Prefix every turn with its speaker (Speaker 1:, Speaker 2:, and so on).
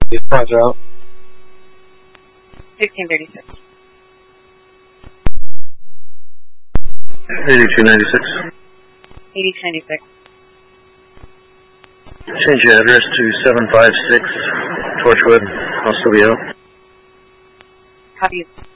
Speaker 1: Roger out.
Speaker 2: 1636.
Speaker 3: 8296.
Speaker 2: 8296.
Speaker 3: Change your address to 756 Torchwood. I'll still be out.
Speaker 2: Copy.